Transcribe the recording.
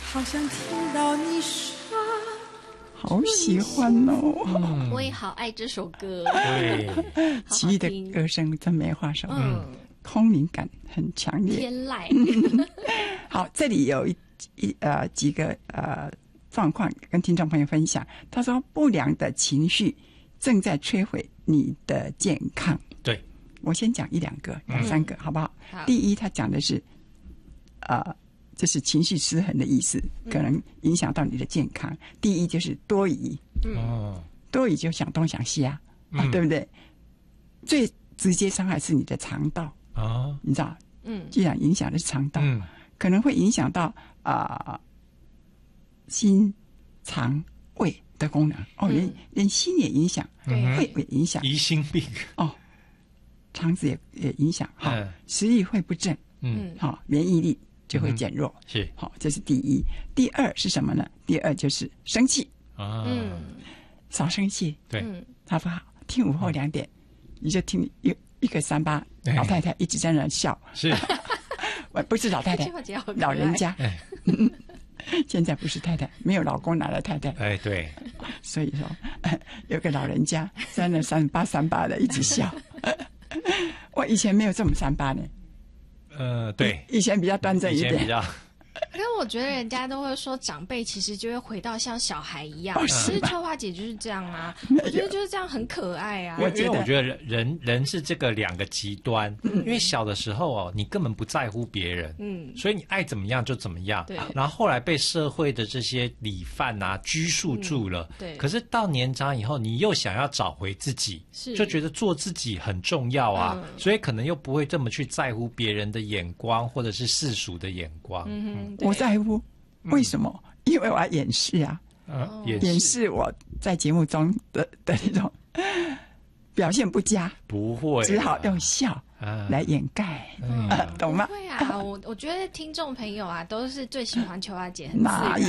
好像听到你说， 好喜欢哦。 我也好爱这首歌， 对， 奇异的歌声真没话说，空灵感很强烈， 天籁。 好，这里有几个状况跟听众朋友分享。他说，不良的情绪正在摧毁你的健康。 对， 我先讲一两个、两三个，好不好？ 好。 第一，他讲的是这是情绪失衡的意思，可能影响到你的健康。第一就是多疑，多疑就想东想西啊，对不对？最直接伤害是你的肠道啊，你知道？既然影响的是肠道，可能会影响到心、肠、胃的功能哦，连心也影响，胃也影响， 疑心病哦，肠子也影响哈，食欲会不振，好，免疫力就会减弱， 是好，这是第一。第二是什么呢？第二就是生气啊， 少生气， 对， 好不好？听午后2点，你就听一个38老太太一直在那笑， 是， 不是老太太，老人家。现在不是太太，没有老公拿了太太。 哎，对， 所以说有个老人家在那38的一直笑。我以前没有这么38呢。 对， 以前比较端正一点。 以前比较。 可是我觉得人家都会说，长辈其实就会回到像小孩一样。其实秋花姐就是这样啊，我觉得就是这样很可爱啊。 因为我觉得人是这个两个极端，因为小的时候哦，你根本不在乎别人，所以你爱怎么样就怎么样。然后后来被社会的这些礼范啊拘束住了。 对。 可是到年长以后，你又想要找回自己，就觉得做自己很重要啊，所以可能又不会这么去在乎别人的眼光或者是世俗的眼光。 我在乎，为什么？因为我要掩饰啊，掩饰我在节目中的那种表现不佳， 不会， 只好用笑来掩盖，懂吗？ 不会啊，我觉得听众朋友啊，都是最喜欢秋花姐，很自然。